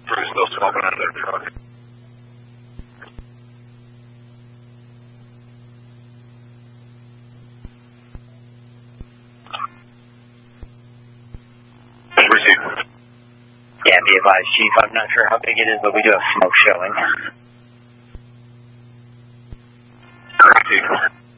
Crew's still smoking out of their truck. Received. Yeah, be advised, Chief. I'm not sure how big it is, but we do have smoke showing. Received.